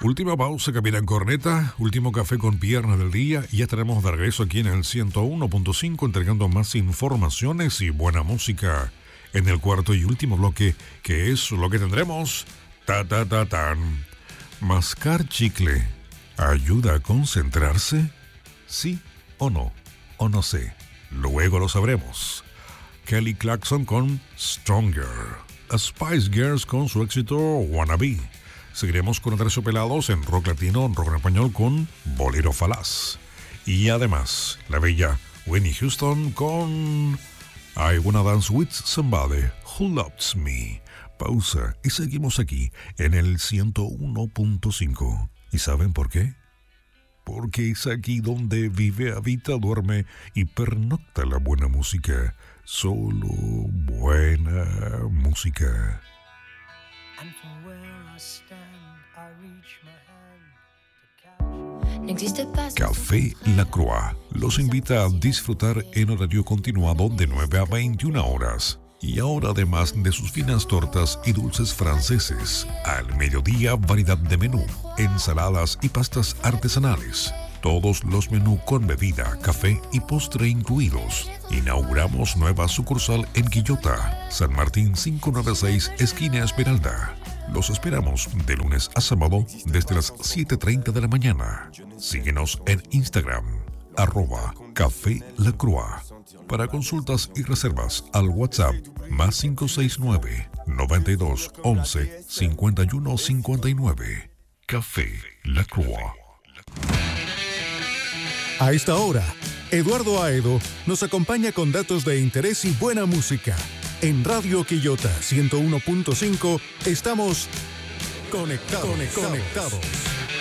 Última pausa, Capitán Corneta, último café con pierna del día y ya estaremos de regreso aquí en el 101.5 entregando más informaciones y buena música en el cuarto y último bloque, que es lo que tendremos. Tan. ¿Mascar chicle ayuda a concentrarse? ¿Sí o no? O no sé. Luego lo sabremos. Kelly Clarkson con Stronger. A Spice Girls con su éxito Wannabe. Seguiremos con Aterciopelados en rock latino, rock en español con Bolero Falaz. Y además, la bella Whitney Houston con I Wanna Dance With Somebody Who Loves Me. Pausa y seguimos aquí en el 101.5. ¿Y saben por qué? Porque es aquí donde vive, habita, duerme y pernocta la buena música. Solo buena música. Café La Croix los invita a disfrutar en horario continuado de 9 a 21 horas. Y ahora, además de sus finas tortas y dulces franceses, al mediodía variedad de menú, ensaladas y pastas artesanales. Todos los menús con bebida, café y postre incluidos. Inauguramos nueva sucursal en Quillota, San Martín 596, esquina Esmeralda. Los esperamos de lunes a sábado desde las 7:30 de la mañana. Síguenos en Instagram, @Café La Croix. Para consultas y reservas al WhatsApp más 569 92 11 51 59. Café La Croix. A esta hora, Eduardo Aedo nos acompaña con datos de interés y buena música. En Radio Quillota 101.5 estamos conectados.